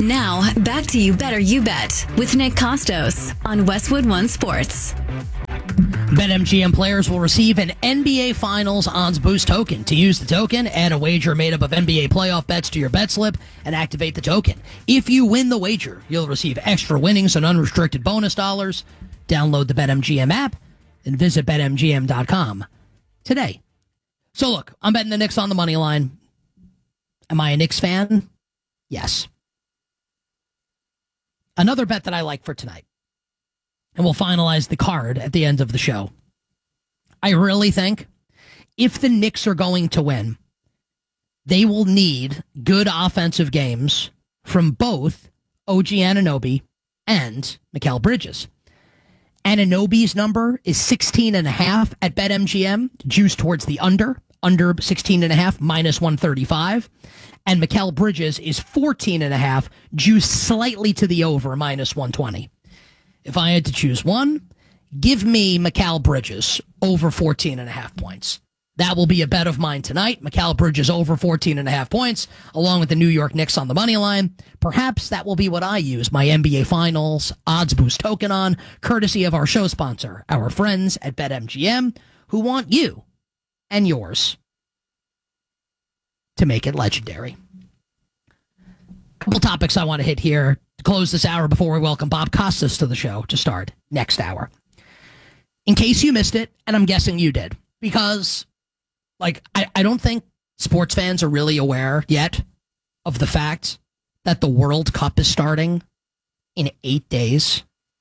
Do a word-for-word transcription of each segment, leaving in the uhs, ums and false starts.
Now, back to You Better You Bet with Nick Costos on Westwood One Sports. BetMGM players will receive an N B A Finals odds boost token. To use the token, add a wager made up of N B A playoff bets to your bet slip and activate the token. If you win the wager, you'll receive extra winnings and unrestricted bonus dollars. Download the BetMGM app and visit Bet M G M dot com today. So look, I'm betting the Knicks on the money line. Am I a Knicks fan? Yes. Another bet that I like for tonight, and we'll finalize the card at the end of the show. I really think if the Knicks are going to win, they will need good offensive games from both O G Anunoby and Mikal Bridges. Anunoby's number is sixteen and a half at BetMGM, juiced towards the under, under sixteen and a half, minus one thirty-five. And Mikal Bridges is fourteen and a half, juiced slightly to the over, minus one twenty. If I had to choose one, give me Mikal Bridges over fourteen and a half points. That will be a bet of mine tonight. Mikal Bridges over fourteen and a half points, along with the New York Knicks on the money line. Perhaps that will be what I use my N B A Finals odds boost token on, courtesy of our show sponsor, our friends at BetMGM, who want you and yours to make it legendary. Couple topics I want to hit here to close this hour before we welcome Bob Costas to the show to start next hour. In case you missed it, and I'm guessing you did, because like I, I don't think sports fans are really aware yet of the fact that the World Cup is starting in eight days.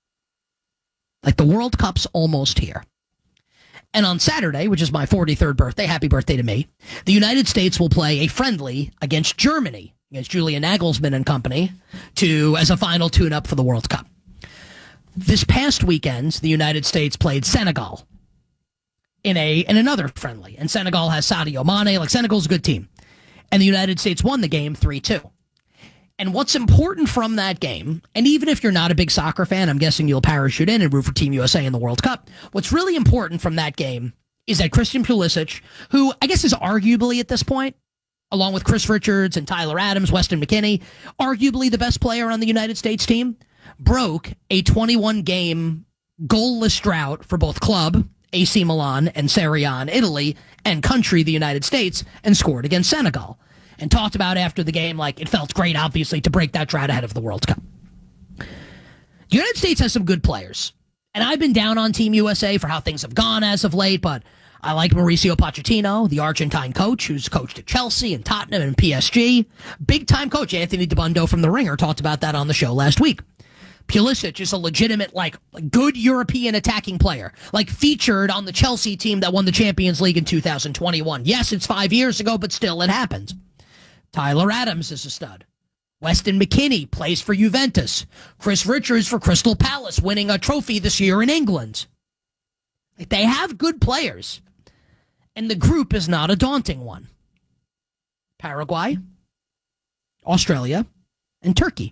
Like the World Cup's almost here. And on Saturday, which is my forty-third birthday, happy birthday to me, the United States will play a friendly against Germany, against Julian Nagelsmann and company, to as a final tune-up for the World Cup. This past weekend, the United States played Senegal in a in another friendly, and Senegal has Sadio Mane. Like, Senegal's a good team. And the United States won the game three two. And what's important from that game, and even if you're not a big soccer fan, I'm guessing you'll parachute in and root for Team U S A in the World Cup. What's really important from that game is that Christian Pulisic, who I guess is arguably at this point, along with Chris Richards and Tyler Adams, Weston McKennie, arguably the best player on the United States team, broke a twenty-one game goalless drought for both club, A C Milan, and Serie A in Italy, and country, the United States, and scored against Senegal. And talked about after the game, like, it felt great, obviously, to break that drought ahead of the World Cup. The United States has some good players. And I've been down on Team U S A for how things have gone as of late, but I like Mauricio Pochettino, the Argentine coach, who's coached at Chelsea and Tottenham and P S G. Big-time coach Anthony DiBundo from The Ringer talked about that on the show last week. Pulisic is a legitimate, like, good European attacking player, like featured on the Chelsea team that won the Champions League in two thousand twenty-one. Yes, it's five years ago, but still it happened. Tyler Adams is a stud. Weston McKennie plays for Juventus. Chris Richards for Crystal Palace, winning a trophy this year in England. Like, they have good players. And the group is not a daunting one. Paraguay, Australia, and Turkey.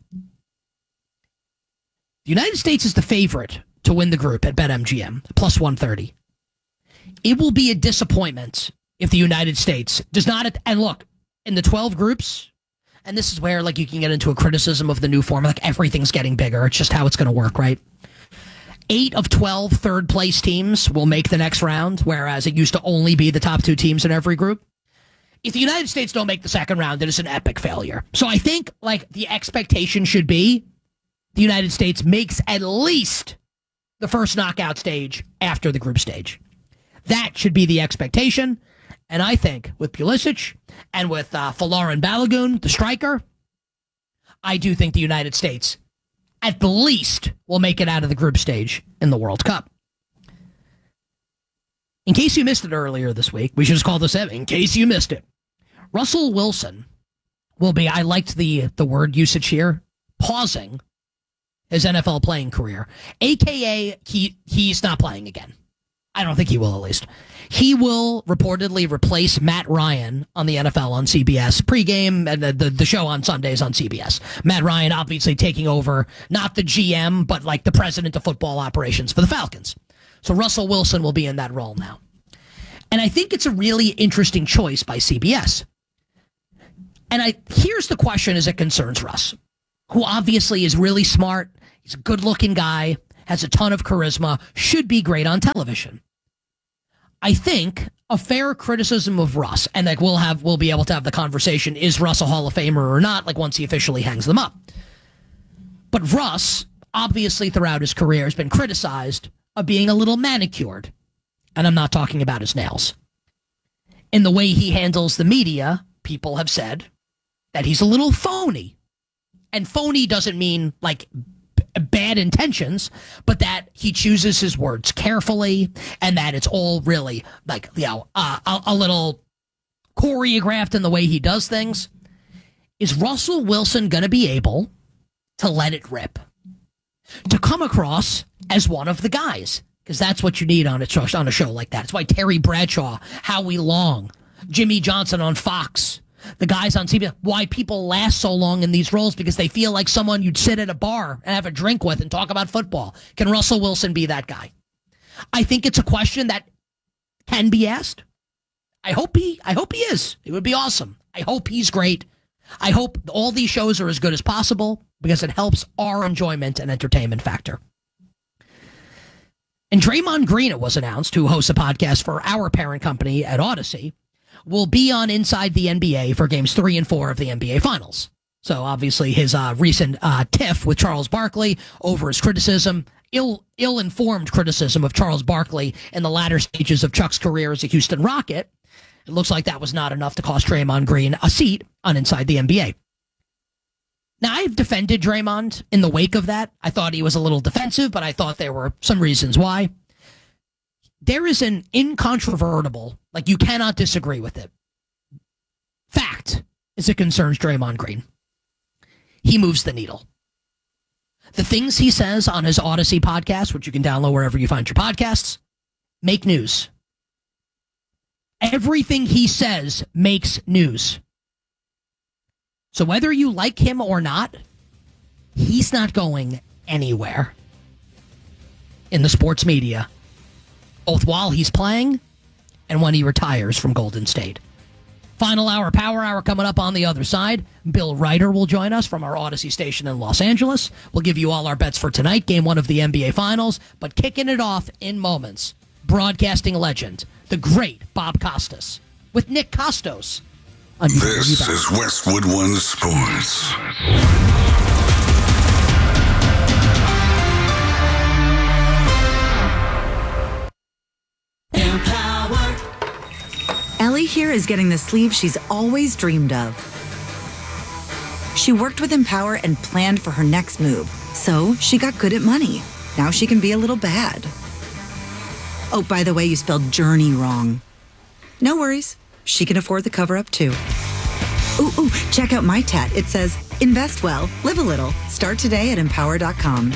The United States is the favorite to win the group at BetMGM, plus one thirty. It will be a disappointment if the United States does not, and look, in the twelve groups, and this is where, like, you can get into a criticism of the new format, like, everything's getting bigger. It's just how it's going to work, right? Eight of twelve third-place teams will make the next round, whereas it used to only be the top two teams in every group. If the United States don't make the second round, it is an epic failure. So I think, like, the expectation should be the United States makes at least the first knockout stage after the group stage. That should be the expectation. And I think with Pulisic and with uh, Folarin Balogun, the striker, I do think the United States at least will make it out of the group stage in the World Cup. In case you missed it earlier this week, we should just call this in, in case you missed it. Russell Wilson will be, I liked the, the word usage here, pausing his N F L playing career, a k a he he's not playing again. I don't think he will, at least. He will reportedly replace Matt Ryan on the N F L on C B S pregame, and the, the, the show on Sundays on C B S. Matt Ryan obviously taking over, not the G M, but like the president of football operations for the Falcons. So Russell Wilson will be in that role now. And I think it's a really interesting choice by C B S. And I here's the question as it concerns Russ. who obviously is really smart, he's a good-looking guy, has a ton of charisma, should be great on television. I think a fair criticism of Russ, and like we'll have we'll be able to have the conversation, is Russ a Hall of Famer or not, like once he officially hangs them up. But Russ, obviously throughout his career, has been criticized of being a little manicured. And I'm not talking about his nails. In the way he handles the media, people have said that he's a little phony. And phony doesn't mean like b- bad intentions, but that he chooses his words carefully and that it's all really like, you know, uh, a, a little choreographed in the way he does things. Is Russell Wilson going to be able to let it rip? To come across as one of the guys? Because that's what you need on a, show, on a show like that. It's why Terry Bradshaw, Howie Long, Jimmy Johnson on Fox, the guys on T V, why people last so long in these roles, because they feel like someone you'd sit at a bar and have a drink with and talk about football. Can Russell Wilson be that guy? I think it's a question that can be asked. I hope he, I hope he is. It would be awesome. I hope he's great. I hope all these shows are as good as possible because it helps our enjoyment and entertainment factor. And Draymond Green, it was announced, who hosts a podcast for our parent company at Odyssey, will be on Inside the N B A for games three and four of the N B A Finals. So obviously his uh, recent uh, tiff with Charles Barkley over his criticism, ill, ill-informed criticism of Charles Barkley in the latter stages of Chuck's career as a Houston Rocket, it looks like that was not enough to cost Draymond Green a seat on Inside the N B A. Now, I've defended Draymond in the wake of that. I thought he was a little defensive, but I thought there were some reasons why. There is an incontrovertible, like you cannot disagree with it, fact as it concerns Draymond Green. He moves the needle. The things he says on his Odyssey podcast, which you can download wherever you find your podcasts, make news. Everything he says makes news. So whether you like him or not, he's not going anywhere in the sports media, both while he's playing and when he retires from Golden State. Final hour, power hour coming up on the other side. Bill Ryder will join us from our Odyssey station in Los Angeles. We'll give you all our bets for tonight, game one of the N B A Finals. But kicking it off in moments, broadcasting legend, the great Bob Costas, with Nick Costos. This is Westwood One Sports. Empower. Ellie here is getting the sleeve she's always dreamed of. She worked with Empower and planned for her next move, so she got good at money. Now she can be a little bad. Oh, by the way, you spelled journey wrong. No worries. She can afford the cover-up, too. Ooh, ooh, check out my tat. It says, invest well, live a little. Start today at empower dot com.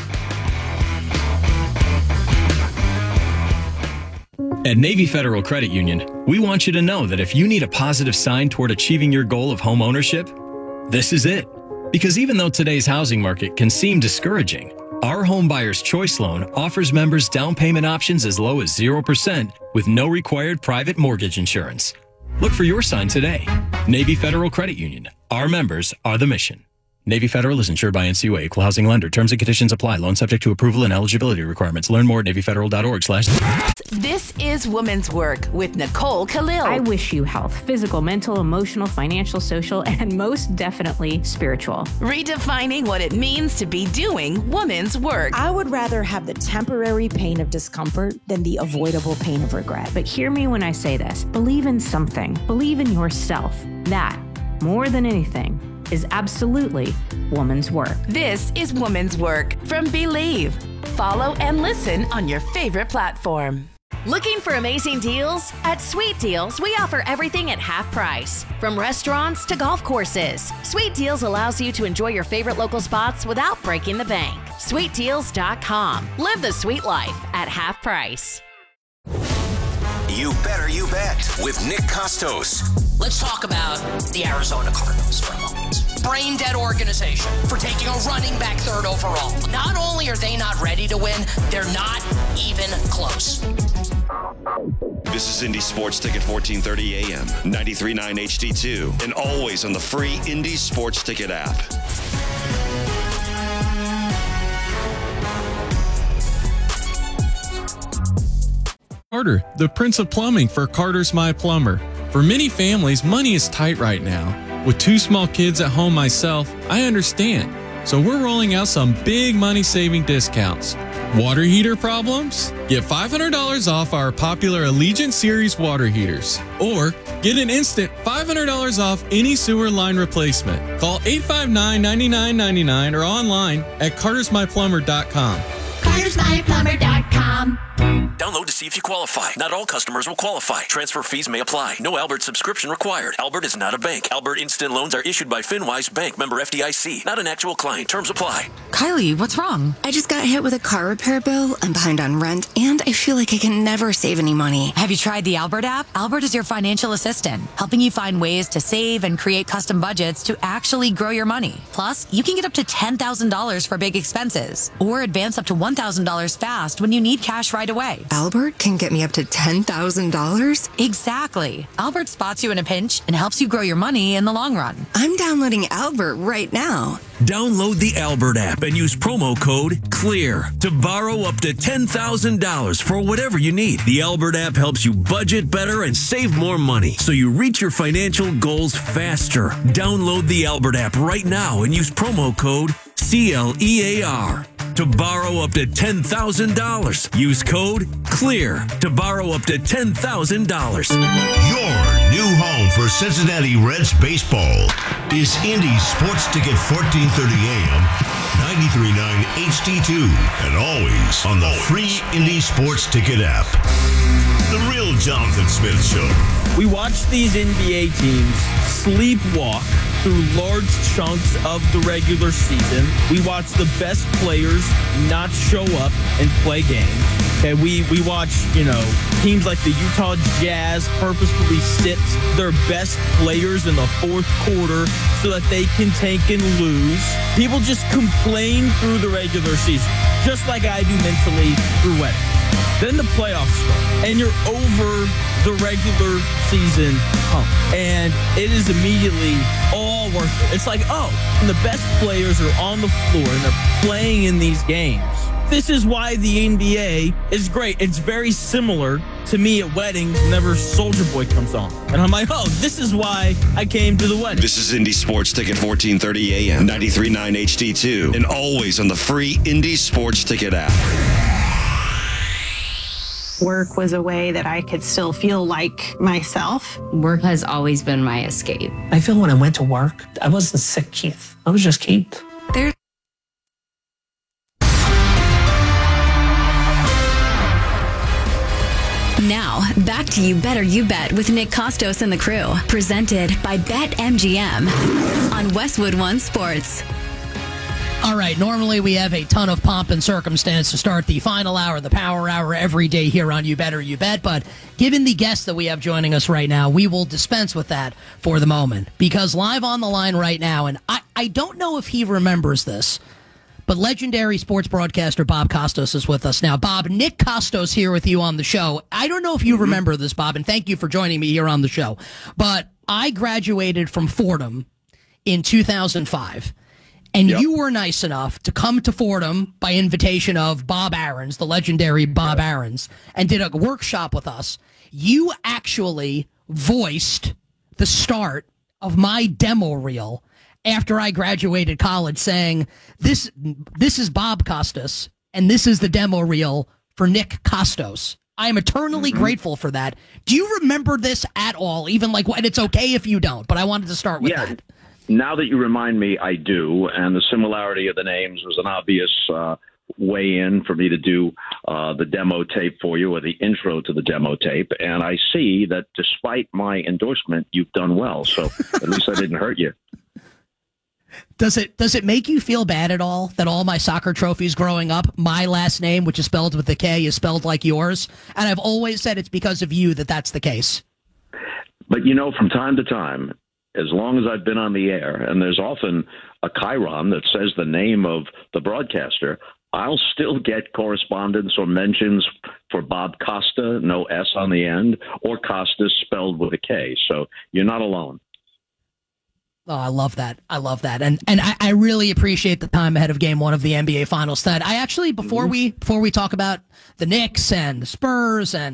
At Navy Federal Credit Union, we want you to know that if you need a positive sign toward achieving your goal of home ownership, this is it. Because even though today's housing market can seem discouraging, our Home Buyer's Choice Loan offers members down payment options as low as zero percent with no required private mortgage insurance. Look for your sign today. Navy Federal Credit Union. Our members are the mission. Navy Federal is insured by N C U A, Equal Housing Lender. Terms and conditions apply. Loan subject to approval and eligibility requirements. Learn more at navy federal dot org slash. This is Women's Work with Nicole Khalil. I wish you health, physical, mental, emotional, financial, social, and most definitely spiritual. Redefining what it means to be doing women's work. I would rather have the temporary pain of discomfort than the avoidable pain of regret. But hear me when I say this. Believe in something. Believe in yourself. That, more than anything, is absolutely woman's work. This is Woman's Work from Believe. Follow and listen on your favorite platform. Looking for amazing deals? At Sweet Deals, we offer everything at half price. From restaurants to golf courses, Sweet Deals allows you to enjoy your favorite local spots without breaking the bank. sweet deals dot com. Live the sweet life at half price. You Better You Bet with Nick Costos. Let's talk about the Arizona Cardinals for a moment. Brain dead organization for taking a running back third overall. Not only are they not ready to win, they're not even close. This is Indy Sports Ticket, fourteen thirty a.m., ninety-three point nine H D two, and always on the free Indy Sports Ticket app. Carter, the Prince of Plumbing for Carter's My Plumber. For many families, money is tight right now. With two small kids at home myself, I understand. So we're rolling out some big money-saving discounts. Water heater problems? Get five hundred dollars off our popular Allegiant Series water heaters. Or get an instant five hundred dollars off any sewer line replacement. Call eight five nine, nine nine nine nine or online at carters my plumber dot com. carters my plumber dot com. Download to see if you qualify. Not all customers will qualify. Transfer fees may apply. No Albert subscription required. Albert is not a bank. Albert Instant Loans are issued by FinWise Bank, member F D I C. Not an actual client. Terms apply. Kylie, what's wrong? I just got hit with a car repair bill. I'm behind on rent, and I feel like I can never save any money. Have you tried the Albert app? Albert is your financial assistant, helping you find ways to save and create custom budgets to actually grow your money. Plus, you can get up to ten thousand dollars for big expenses, or advance up to one thousand dollars fast when you need cash right away. Albert can get me up to ten thousand dollars? Exactly. Albert spots you in a pinch and helps you grow your money in the long run. I'm downloading Albert right now. Download the Albert app and use promo code CLEAR to borrow up to ten thousand dollars for whatever you need. The Albert app helps you budget better and save more money so you reach your financial goals faster. Download the Albert app right now and use promo code C L E A R to borrow up to ten thousand dollars. Use code CLEAR to borrow up to ten thousand dollars. Your new home for Cincinnati Reds baseball is Indy Sports Ticket fourteen thirty A M, ninety-three point nine H D two, and always on the free Indy Sports Ticket app. The Real Jonathan Smith Show. We watch these N B A teams sleepwalk through large chunks of the regular season. We watch the best players not show up and play games. Okay, we, we watch, you know, teams like the Utah Jazz purposefully sit their best players in the fourth quarter so that they can tank and lose. People just complain through the regular season, just like I do mentally through weddings. Then the playoffs start, and you're over the regular season hump. And it is immediately all worth it. It's like, oh, and the best players are on the floor, and they're playing in these games. This is why the N B A is great. It's very similar to me at weddings whenever Soulja Boy comes on. And I'm like, oh, this is why I came to the wedding. This is Indy Sports Ticket fourteen thirty A M, ninety-three point nine H D two, and always on the free Indy Sports Ticket app. Work was a way that I could still feel like myself. Work has always been my escape. I feel when I went to work, I wasn't sick Keith. I was just Keith. There. Now, back to You Better You Bet with Nick Costos and the crew. Presented by BetMGM on Westwood One Sports. All right, normally we have a ton of pomp and circumstance to start the final hour, the power hour, every day here on You Better You Bet. But given the guests that we have joining us right now, we will dispense with that for the moment. Because live on the line right now, and I, I don't know if he remembers this, but legendary sports broadcaster Bob Costos is with us now. Bob, Nick Costos here with you on the show. I don't know if you mm-hmm. remember this, Bob, and thank you for joining me here on the show. But I graduated from Fordham in two thousand five. And yep. you were nice enough to come to Fordham by invitation of Bob Aarons, the legendary Bob yep. Aarons, and did a workshop with us. You actually voiced the start of my demo reel after I graduated college, saying, this this is Bob Costos, and this is the demo reel for Nick Costos. I am eternally mm-hmm. grateful for that. Do you remember this at all? Even like, and it's okay if you don't, but I wanted to start with yeah. that. Now that you remind me, I do, and the similarity of the names was an obvious uh, way in for me to do uh, the demo tape for you, or the intro to the demo tape, and I see that despite my endorsement, you've done well, so at least I didn't hurt you. Does it does it make you feel bad at all that all my soccer trophies growing up, my last name, which is spelled with a K, is spelled like yours? And I've always said it's because of you that that's the case. But, you know, from time to time, as long as I've been on the air, and there's often a chyron that says the name of the broadcaster, I'll still get correspondence or mentions for Bob Costa, no S on the end, or Costa spelled with a K. So you're not alone. Oh, I love that. I love that. And and I, I really appreciate the time ahead of game one of the N B A Finals tonight. I actually, before mm-hmm. we before we talk about the Knicks and the Spurs and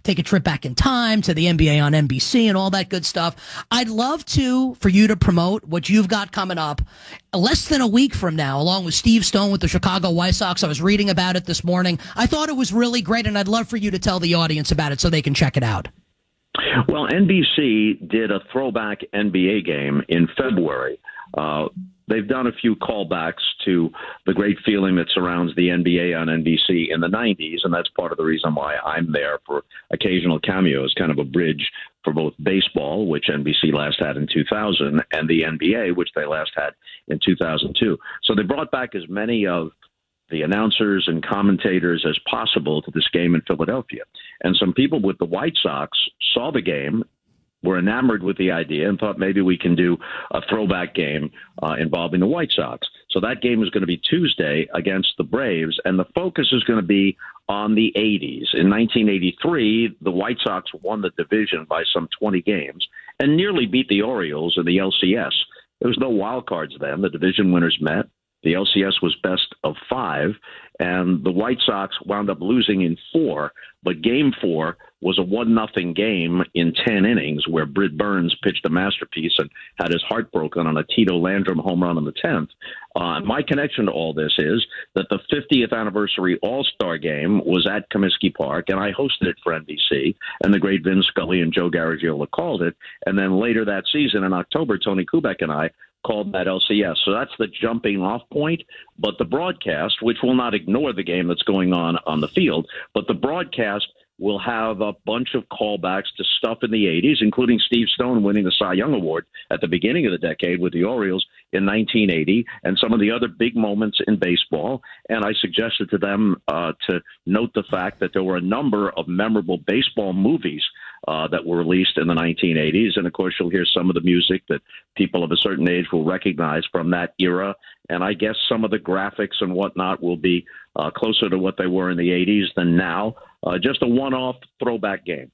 take a trip back in time to the N B A on N B C and all that good stuff. I'd love to, for you to promote what you've got coming up less than a week from now, along with Steve Stone with the Chicago White Sox. I was reading about it this morning. I thought it was really great, and I'd love for you to tell the audience about it so they can check it out. Well, N B C did a throwback N B A game in February. Uh, they've done a few callbacks to the great feeling that surrounds the N B A on N B C in the nineties, and that's part of the reason why I'm there for occasional cameos, kind of a bridge for both baseball, which N B C last had in two thousand, and the N B A, which they last had in two thousand two. So they brought back as many of the announcers and commentators as possible to this game in Philadelphia. And some people with the White Sox saw the game, were enamored with the idea, and thought maybe we can do a throwback game uh, involving the White Sox. So that game is going to be Tuesday against the Braves, and the focus is going to be on the eighties. In nineteen eighty-three, the White Sox won the division by some twenty games and nearly beat the Orioles in the L C S. There was no wild cards then. The division winners met. The L C S was best of five, and the White Sox wound up losing in four. But game four was a one nothing game in ten innings where Britt Burns pitched a masterpiece and had his heart broken on a Tito Landrum home run in the tenth. Uh, my connection to all this is that the fiftieth anniversary All-Star game was at Comiskey Park, and I hosted it for N B C, and the great Vin Scully and Joe Garagiola called it. And then later that season in October, Tony Kubek and I called that L C S. So that's the jumping off point. But the broadcast, which will not ignore the game that's going on on the field, but the broadcast will have a bunch of callbacks to stuff in the eighties, including Steve Stone winning the Cy Young Award at the beginning of the decade with the Orioles in nineteen eighty, and some of the other big moments in baseball. And I suggested to them uh, to note the fact that there were a number of memorable baseball movies uh, that were released in the nineteen eighties. And, of course, you'll hear some of the music that people of a certain age will recognize from that era. And I guess some of the graphics and whatnot will be uh, closer to what they were in the eighties than now. Uh, just a one-off throwback game.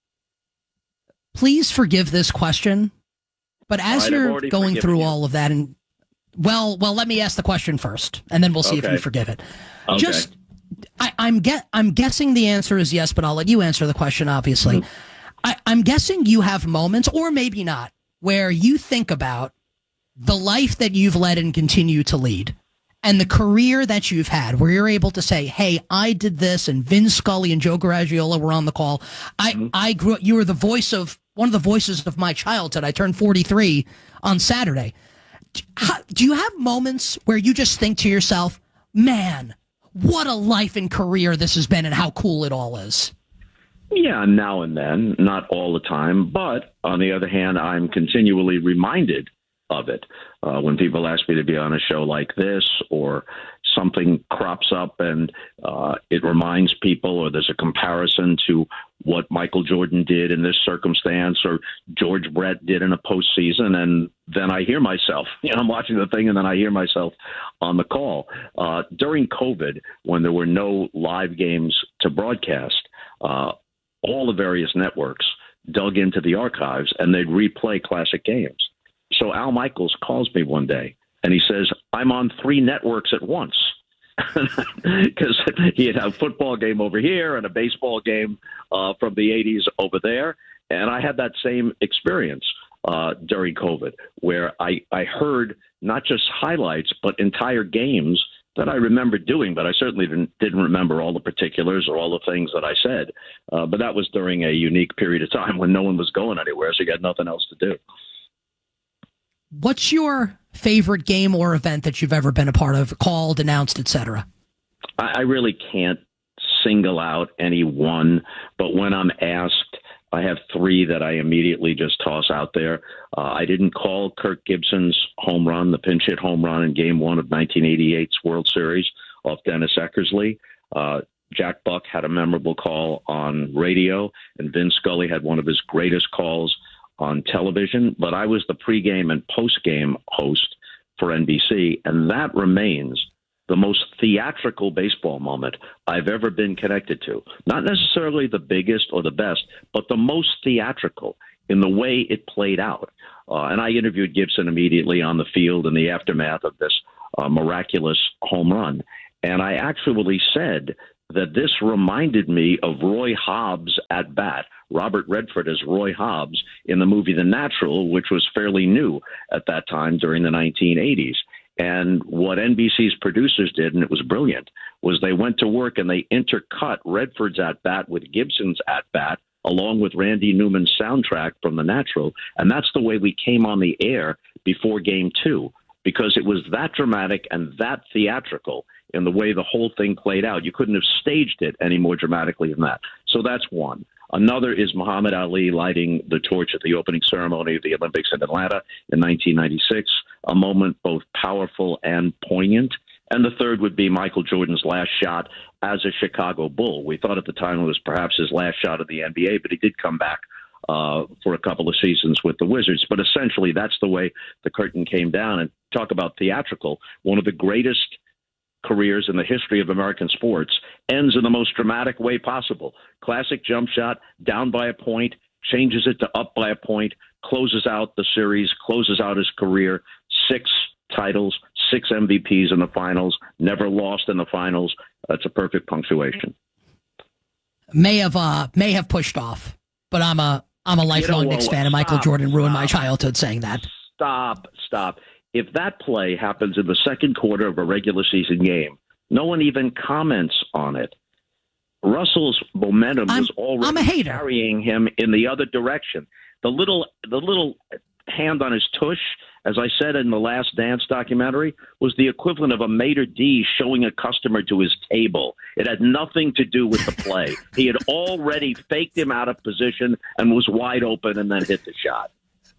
Please forgive this question, but as right, you're going through you. all of that, and well, well, let me ask the question first, and then we'll see okay. if you forgive it. Okay. Just, I, I'm get, I'm guessing the answer is yes, but I'll let you answer the question. Obviously, mm-hmm. I, I'm guessing you have moments, or maybe not, where you think about the life that you've led and continue to lead, and the career that you've had, where you're able to say, hey, I did this, and Vin Scully and Joe Garagiola were on the call. I, mm-hmm. I grew up, you were the voice of, one of the voices of my childhood. I turned forty-three on Saturday. How, do you have moments where you just think to yourself, man, what a life and career this has been and how cool it all is? Yeah, now and then, not all the time. But on the other hand, I'm continually reminded of it. Uh, when people ask me to be on a show like this, or something crops up and uh, it reminds people, or there's a comparison to what Michael Jordan did in this circumstance, or George Brett did in a postseason, and then I hear myself, you know, I'm watching the thing and then I hear myself on the call. Uh, during COVID, when there were no live games to broadcast, uh, all the various networks dug into the archives and they'd replay classic games. So Al Michaels calls me one day and he says, I'm on three networks at once, because he had a football game over here and a baseball game uh, from the eighties over there. And I had that same experience uh, during COVID, where I, I heard not just highlights, but entire games that I remember doing, but I certainly didn't, didn't remember all the particulars or all the things that I said. Uh, but that was during a unique period of time when no one was going anywhere, so you had nothing else to do. What's your favorite game or event that you've ever been a part of, called, announced, et cetera? I really can't single out any one, but when I'm asked, I have three that I immediately just toss out there. Uh, I didn't call Kirk Gibson's home run, the pinch hit home run in game one of nineteen eighty-eight's World Series off Dennis Eckersley. Uh, Jack Buck had a memorable call on radio, and Vin Scully had one of his greatest calls on television. But I was the pregame and postgame host for N B C, and that remains the most theatrical baseball moment I've ever been connected to. Not necessarily the biggest or the best, but the most theatrical in the way it played out. Uh, and I interviewed Gibson immediately on the field in the aftermath of this uh, miraculous home run. And I actually said that this reminded me of Roy Hobbs at bat, Robert Redford as Roy Hobbs in the movie The Natural, which was fairly new at that time during the nineteen eighties. And what N B C's producers did, and it was brilliant, was they went to work and they intercut Redford's at bat with Gibson's at bat, along with Randy Newman's soundtrack from The Natural. And that's the way we came on the air before game two, because it was that dramatic and that theatrical in the way the whole thing played out. You couldn't have staged it any more dramatically than that. So that's one. Another is Muhammad Ali lighting the torch at the opening ceremony of the Olympics in Atlanta in nineteen ninety-six, a moment both powerful and poignant. And the third would be Michael Jordan's last shot as a Chicago Bull. We thought at the time it was perhaps his last shot of the N B A, but he did come back uh, for a couple of seasons with the Wizards. But essentially, that's the way the curtain came down. And talk about theatrical, one of the greatest careers in the history of American sports ends in the most dramatic way possible. Classic jump shot, down by a point, changes it to up by a point, closes out the series, closes out his career, six titles, six M V Ps in the finals, never lost in the finals. That's a perfect punctuation. May have uh, may have pushed off, but I'm a I'm a lifelong you know, well, Knicks fan, and Michael stop, Jordan ruined stop, my childhood saying that. Stop, stop. If that play happens in the second quarter of a regular season game, no one even comments on it. Russell's momentum I'm, was already carrying him in the other direction. The little, the little hand on his tush, as I said in the Last Dance documentary, was the equivalent of a maitre d' showing a customer to his table. It had nothing to do with the play. He had already faked him out of position and was wide open and then hit the shot.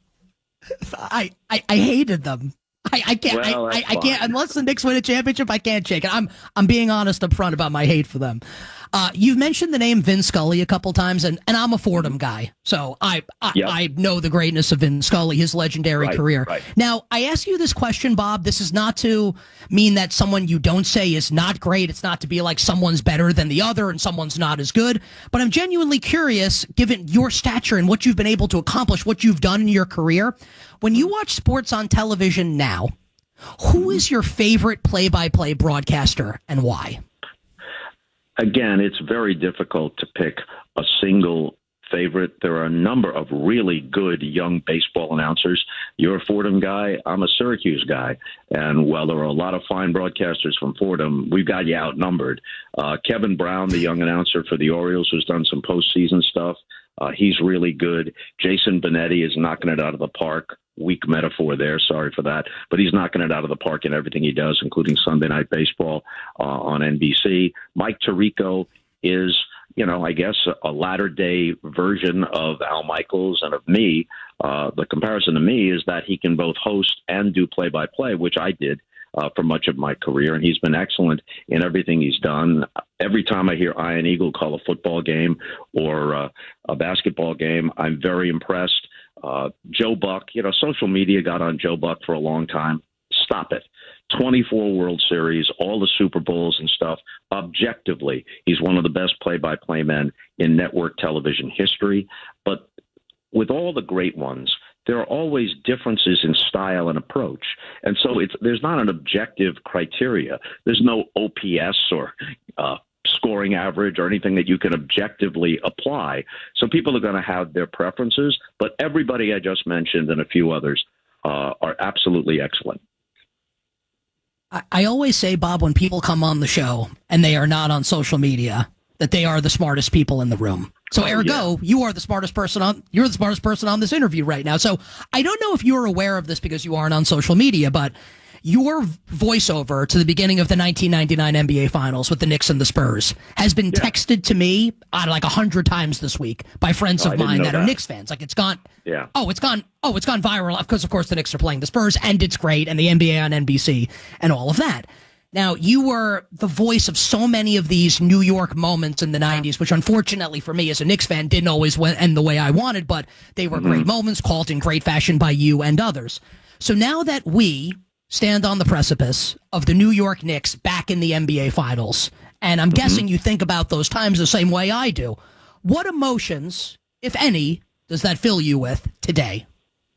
I, I, I hated them. I, I can't. Well, I, I, I can't unless the Knicks win a championship. I can't shake it. I'm I'm being honest up front about my hate for them. Uh, you've mentioned the name Vin Scully a couple times, and, and I'm a Fordham guy, so I I, yep. I know the greatness of Vin Scully, his legendary right, career. Right. Now, I ask you this question, Bob. This is not to mean that someone you don't say is not great. It's not to be like someone's better than the other and someone's not as good. But I'm genuinely curious, given your stature and what you've been able to accomplish, what you've done in your career, when you watch sports on television now, who is your favorite play-by-play broadcaster and why? Again, it's very difficult to pick a single favorite. There are a number of really good young baseball announcers. You're a Fordham guy. I'm a Syracuse guy. And while there are a lot of fine broadcasters from Fordham, we've got you outnumbered. Uh, Kevin Brown, the young announcer for the Orioles, who's done some postseason stuff, uh, he's really good. Jason Benetti is knocking it out of the park. Weak metaphor there. Sorry for that. But he's knocking it out of the park in everything he does, including Sunday Night Baseball uh, on N B C. Mike Tirico is, you know, I guess a latter day version of Al Michaels and of me. Uh, the comparison to me is that he can both host and do play by play, which I did uh, for much of my career. And he's been excellent in everything he's done. Every time I hear Ian Eagle call a football game or uh, a basketball game, I'm very impressed. Uh, Joe Buck, you know, social media got on Joe Buck for a long time. Stop it. twenty-four World Series, all the Super Bowls and stuff. Objectively, he's one of the best play-by-play men in network television history. But with all the great ones, there are always differences in style and approach. And so it's there's not an objective criteria. There's no O P S or uh scoring average or anything that you can objectively apply. So people are going to have their preferences, but everybody I just mentioned and a few others uh, are absolutely excellent. I, I always say, Bob, when people come on the show and they are not on social media, that they are the smartest people in the room. So oh, ergo, yeah. you are the smartest person on you're the smartest person on this interview right now. So I don't know if you're aware of this because you aren't on social media, but your voiceover to the beginning of the nineteen ninety-nine N B A Finals with the Knicks and the Spurs has been yeah. texted to me uh, like a hundred times this week by friends oh, of mine that, that are Knicks fans. Like it's gone. Yeah. Oh, it's gone. Oh, it's gone viral because, of course, the Knicks are playing the Spurs and it's great, and the N B A on N B C and all of that. Now, you were the voice of so many of these New York moments in the nineties, which unfortunately for me as a Knicks fan didn't always end the way I wanted, but they were mm-hmm. great moments called in great fashion by you and others. So now that we stand on the precipice of the New York Knicks back in the N B A Finals, and I'm mm-hmm. guessing you think about those times the same way I do, what emotions, if any, does that fill you with today?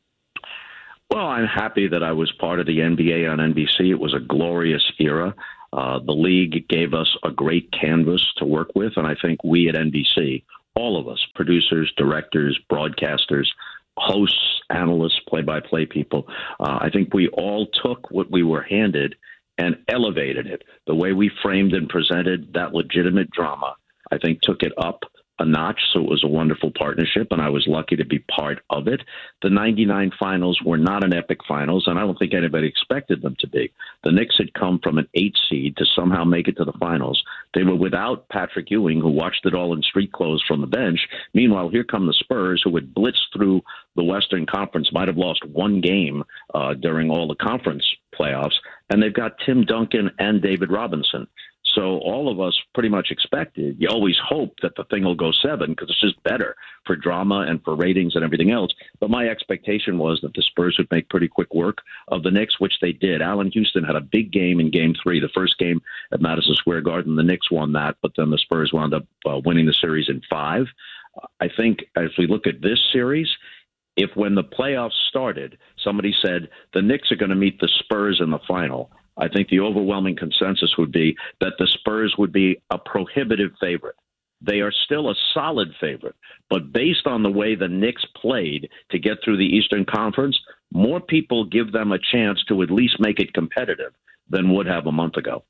Well, I'm happy that I was part of the N B A on N B C. It was a glorious era. Uh, the league gave us a great canvas to work with, and I think we at N B C, all of us, producers, directors, broadcasters, hosts, analysts, play-by-play people, uh, I think we all took what we were handed and elevated it. The way we framed and presented that legitimate drama, I think took it up a notch, so it was a wonderful partnership, and I was lucky to be part of it. The ninety-nine finals were not an epic finals, and I don't think anybody expected them to be. The Knicks had come from an eight seed to somehow make it to the finals. They were without Patrick Ewing, who watched it all in street clothes from the bench. Meanwhile, here come the Spurs, who had blitzed through the Western Conference, might have lost one game uh, during all the conference playoffs, and they've got Tim Duncan and David Robinson. So all of us pretty much expected, you always hope that the thing will go seven because it's just better for drama and for ratings and everything else. But my expectation was that the Spurs would make pretty quick work of the Knicks, which they did. Allen Houston had a big game in game three, the first game at Madison Square Garden. The Knicks won that, but then the Spurs wound up uh, winning the series in five. I think as we look at this series, if when the playoffs started, somebody said the Knicks are going to meet the Spurs in the final, I think the overwhelming consensus would be that the Spurs would be a prohibitive favorite. They are still a solid favorite, but based on the way the Knicks played to get through the Eastern Conference, more people give them a chance to at least make it competitive than would have a month ago.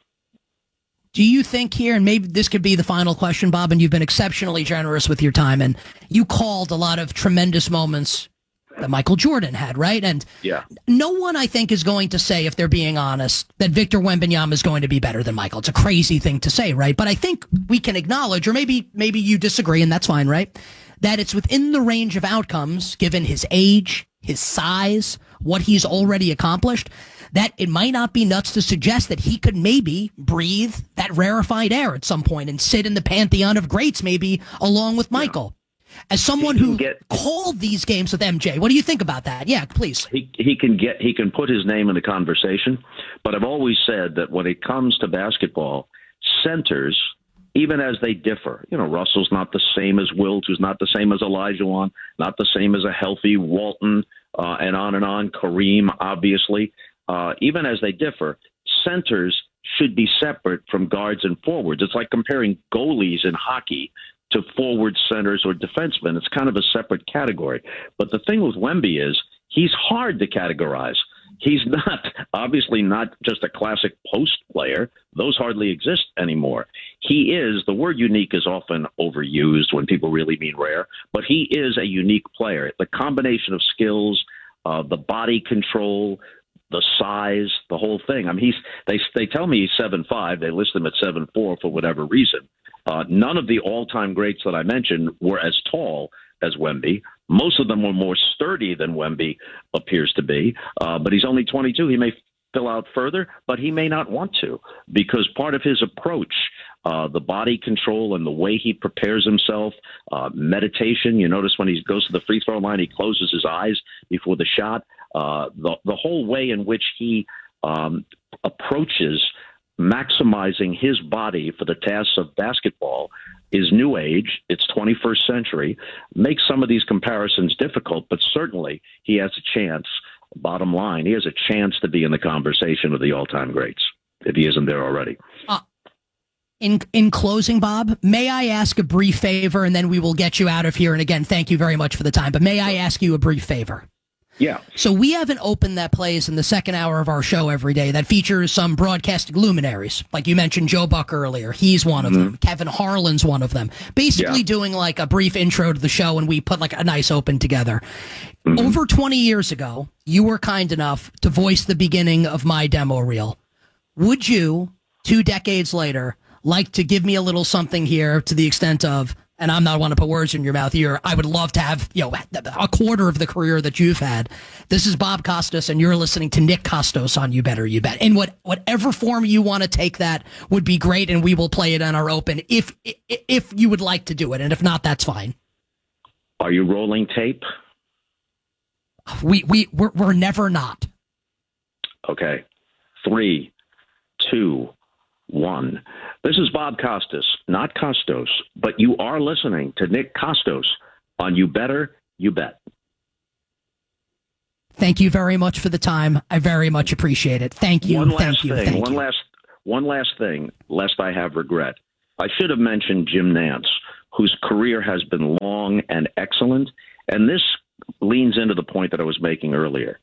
Do you think here, and maybe this could be the final question, Bob, and you've been exceptionally generous with your time, and you called a lot of tremendous moments that Michael Jordan had, right? And yeah. no one, I think, is going to say, if they're being honest, that Victor Wembanyama is going to be better than Michael. It's a crazy thing to say, right? But I think we can acknowledge, or maybe maybe you disagree, and that's fine, right? That it's within the range of outcomes, given his age, his size, what he's already accomplished, that it might not be nuts to suggest that he could maybe breathe that rarefied air at some point and sit in the pantheon of greats, maybe along with Michael. Yeah. As someone who get, called these games with M J, what do you think about that? Yeah, please. He he can get he can put his name in the conversation, but I've always said that when it comes to basketball, centers, even as they differ, you know, Russell's not the same as Wilt, who's not the same as Olajuwon, not the same as a healthy Walton, uh, and on and on. Kareem, obviously, uh, even as they differ, centers should be separate from guards and forwards. It's like comparing goalies in hockey to forward centers or defensemen. It's kind of a separate category. But the thing with Wemby is he's hard to categorize. He's not, obviously not just a classic post player. Those hardly exist anymore. He is, the word unique is often overused when people really mean rare, but he is a unique player. The combination of skills, uh, the body control, the size, the whole thing. I mean, he's, they, they tell me he's seven five. They list him at seven four for whatever reason. Uh, none of the all-time greats that I mentioned were as tall as Wemby. Most of them were more sturdy than Wemby appears to be. Uh, but he's only twenty-two. He may fill out further, but he may not want to, because part of his approach, uh, the body control and the way he prepares himself, uh, meditation. You notice when he goes to the free throw line, he closes his eyes before the shot. Uh, the, the whole way in which he um, approaches maximizing his body for the tasks of basketball is new age. It's twenty-first century. Makes some of these comparisons difficult, but certainly he has a chance. Bottom line, he has a chance to be in the conversation of the all-time greats, if he isn't there already. Uh, in in closing, Bob, may I ask a brief favor, and then we will get you out of here. And again, thank you very much for the time. But may I ask you a brief favor? Yeah. So we have an open that plays in the second hour of our show every day that features some broadcasting luminaries. Like you mentioned Joe Buck earlier. He's one of mm-hmm. them. Kevin Harlan's one of them. Basically yeah. doing like a brief intro to the show, and we put like a nice open together. Mm-hmm. Over twenty years ago, you were kind enough to voice the beginning of my demo reel. Would you, two decades later, like to give me a little something here to the extent of, and I'm not one to put words in your mouth here, I would love to have, you know, a quarter of the career that you've had. This is Bob Costas, and you're listening to Nick Costos on You Better You Bet. In what whatever form you want to take that would be great, and we will play it on our open if if you would like to do it, and if not, that's fine. Are you rolling tape? We we we're, we're never not. Okay, three, two, one. This is Bob Costas, not Costos, but you are listening to Nick Costos on You Better You Bet. Thank you very much for the time. I very much appreciate it. Thank you. One last thank you. thing. Thank one you. last one last thing, lest I have regret. I should have mentioned Jim Nantz, whose career has been long and excellent. And this leans into the point that I was making earlier.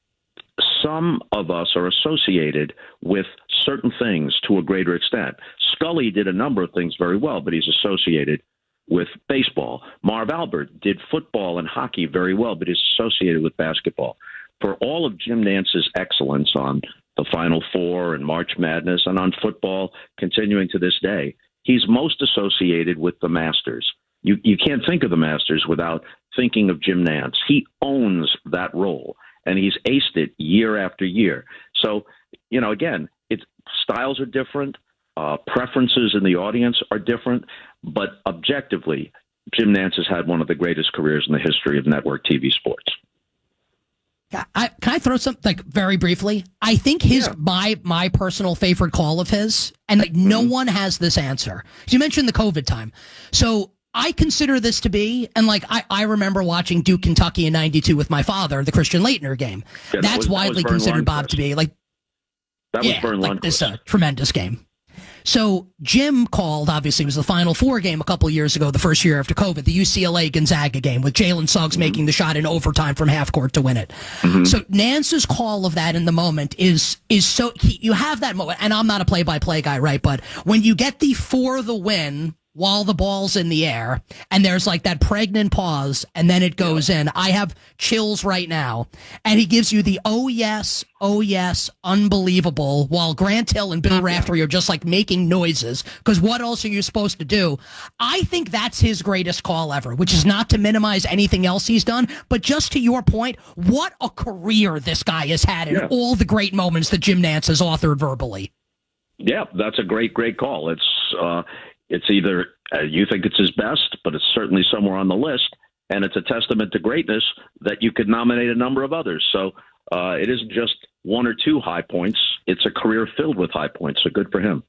Some of us are associated with certain things to a greater extent. Scully did a number of things very well, but he's associated with baseball. Marv Albert did football and hockey very well, but he's associated with basketball. For all of Jim Nantz's excellence on the Final Four and March Madness and on football continuing to this day, he's most associated with the Masters. You, you can't think of the Masters without thinking of Jim Nantz. He owns that role, and he's aced it year after year. So, you know, again, it's styles are different. Uh, preferences in the audience are different. But objectively, Jim Nantz has had one of the greatest careers in the history of network T V sports. I, can I throw something like very briefly? I think his yeah. my my personal favorite call of his, and like no mm-hmm. one has this answer. You mentioned the COVID time, so I consider this to be, and like I, I remember watching Duke Kentucky in ninety-two with my father, the Christian Laettner game. Yeah, that That's was, widely that considered Bob to be like that yeah, was Vern like this uh, tremendous game. So Jim called, obviously, it was the Final Four game a couple of years ago, the first year after COVID, the U C L A Gonzaga game with Jalen Suggs mm-hmm. making the shot in overtime from half court to win it. Mm-hmm. So Nantz's call of that in the moment is is so he, you have that moment, and I'm not a play-by-play guy, right? But when you get the for the win while the ball's in the air, and there's like that pregnant pause, and then it goes yeah. in. I have chills right now. And he gives you the, oh, yes, oh, yes, unbelievable, while Grant Hill and Bill Raftery are just like making noises, because what else are you supposed to do? I think that's his greatest call ever, which is not to minimize anything else he's done, but just to your point, what a career this guy has had in yeah. all the great moments that Jim Nantz has authored verbally. Yeah, that's a great, great call. It's, uh, It's either uh, you think it's his best, but it's certainly somewhere on the list, and it's a testament to greatness that you could nominate a number of others. So uh, it isn't just one or two high points. It's a career filled with high points, so good for him.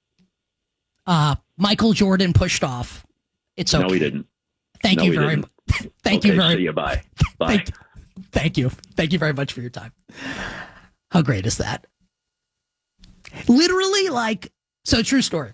Uh, Michael Jordan pushed off. It's okay. No, he didn't. Thank no, you very much. Thank okay, you very see you. Bye. Bye. Thank, thank you. Thank you very much for your time. How great is that? Literally, like, so true story.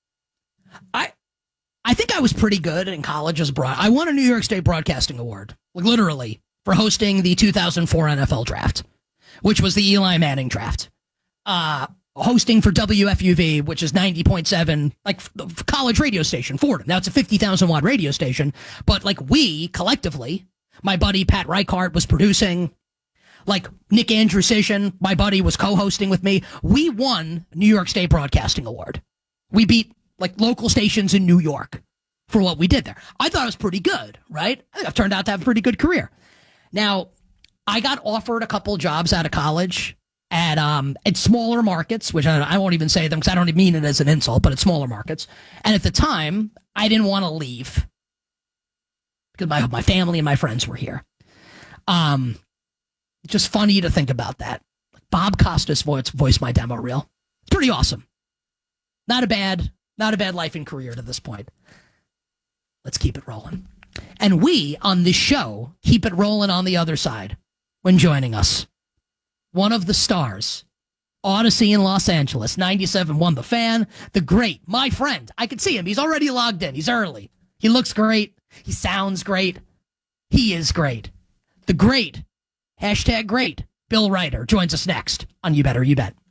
I I think I was pretty good in college as a broad. I won a New York State Broadcasting Award, like literally, for hosting the two thousand four N F L draft, which was the Eli Manning draft. Uh, hosting for W F U V, which is ninety point seven, like college radio station, Fordham. Now it's a fifty thousand watt radio station, but like we collectively, my buddy Pat Reichart was producing, like Nick Andrusician, my buddy, was co-hosting with me. We won New York State Broadcasting Award. We beat like local stations in New York for what we did there. I thought it was pretty good, right? I think I've turned out to have a pretty good career. Now, I got offered a couple jobs out of college at um at smaller markets, which I, I won't even say them because I don't mean it as an insult, but at smaller markets. And at the time, I didn't want to leave because my my family and my friends were here. Um, it's just funny to think about that. Bob Costas voiced voiced my demo reel. It's pretty awesome. Not a bad. Not a bad life and career to this point. Let's keep it rolling. And we, on this show, keep it rolling on the other side when joining us. One of the stars, Odyssey in Los Angeles, ninety-seven point one The Fan, the great, my friend. I can see him. He's already logged in. He's early. He looks great. He sounds great. He is great. The great, hashtag great, Bill Reiter joins us next on You Better You Bet.